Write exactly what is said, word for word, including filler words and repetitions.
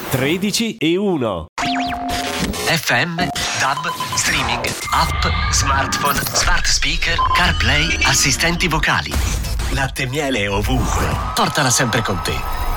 tredici e uno. F M, D A B, streaming, app, smartphone, smart speaker, CarPlay, assistenti vocali. Latte e miele ovunque. Portala sempre con te.